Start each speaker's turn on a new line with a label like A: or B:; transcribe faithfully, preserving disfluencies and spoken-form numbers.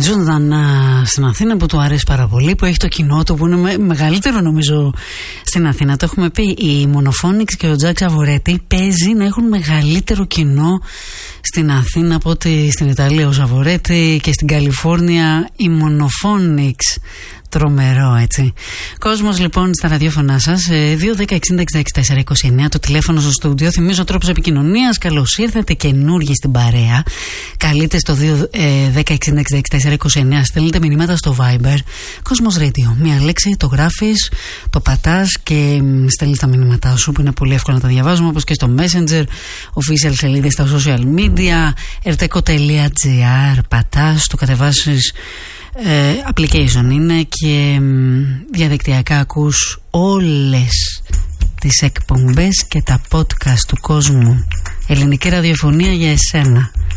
A: ζωντανά στην Αθήνα, που του αρέσει πάρα πολύ, που έχει το κοινό του, που είναι με, μεγαλύτερο νομίζω στην Αθήνα. Το έχουμε πει, η Μονοφόνιξ και ο Τζακ Σαβορέτη παίζει να έχουν μεγαλύτερο κοινό στην Αθήνα από ότι στην Ιταλία ο Σαβορέτη και στην Καλιφόρνια η Μονοφόνιξ. Τρομερό, έτσι. Κόσμος λοιπόν στα ραδιόφωνά σας, δύο δέκα εξήντα εξήντα έξι τέσσερα είκοσι εννέα, το τηλέφωνο στο στούντιο. Θυμίζω τρόπος επικοινωνίας. Καλώς ήρθατε καινούργοι στην παρέα. Καλείτε στο δύο δέκα εξήντα εξήντα έξι τέσσερα είκοσι εννέα, στέλνετε μηνύματα στο Viber. Κόσμος Radio. Μία λέξη, το γράφεις, το πατάς και στέλνεις τα μηνύματά σου, που είναι πολύ εύκολο να τα διαβάζουμε, όπως και στο Messenger, official σελίδες στα social media, ερτεκο τελεία τζι άρ. Πατάς, το κατεβάσεις. Ε, application είναι και διαδικτυακά ακούς όλες τις εκπομπές και τα podcast του κόσμου. Ελληνική ραδιοφωνία για εσένα.